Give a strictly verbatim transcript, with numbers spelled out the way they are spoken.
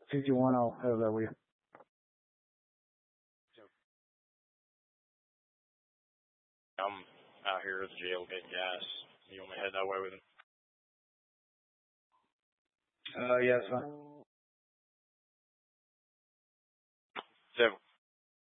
fifty-one, I'll have that with you. I'm out here at the jail getting gas. You want me to head that way with him? Uh, yeah, it's fine.